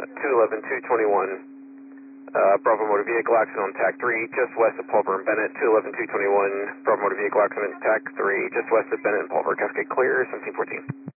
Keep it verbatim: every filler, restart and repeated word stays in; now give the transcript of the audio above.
two eleven, two twenty-one, uh, Bravo motor vehicle accident on T A C three, just west of Pulver and Bennett, two eleven, two twenty-one, Bravo motor vehicle accident, T A C three, just west of Bennett and Pulver, Cascade clear, seventeen fourteen.